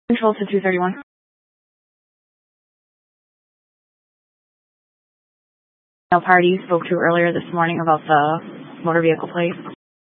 Control to 231. Party spoke to earlier this morning about the motor vehicle plate.